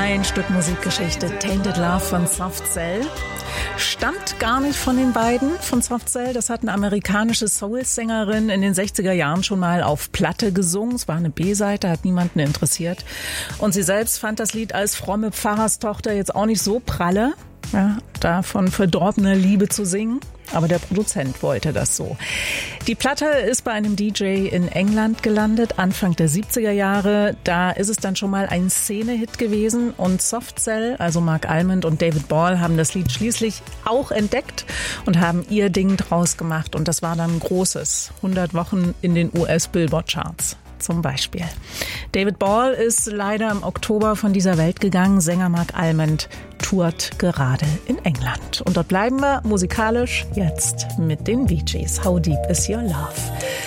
Ein Stück Musikgeschichte, Tainted Love von Soft Cell. Stammt gar nicht von den beiden, von Soft Cell. Das hat eine amerikanische Soul-Sängerin in den 60er Jahren schon mal auf Platte gesungen. Es war eine B-Seite, hat niemanden interessiert. Und sie selbst fand das Lied als fromme Pfarrerstochter jetzt auch nicht so pralle, ja, da von verdorbener Liebe zu singen. Aber der Produzent wollte das so. Die Platte ist bei einem DJ in England gelandet, Anfang der 70er Jahre. Da ist es dann schon mal ein Szene-Hit gewesen. Und Soft Cell, also Mark Almond und David Ball, haben das Lied schließlich auch entdeckt und haben ihr Ding draus gemacht. Und das war dann ein großes. 100 Wochen in den US-Billboard-Charts. Zum Beispiel. David Ball ist leider im Oktober von dieser Welt gegangen. Sänger Mark Almond tourt gerade in England. Und dort bleiben wir musikalisch jetzt mit den Bee Gees. How Deep Is Your Love?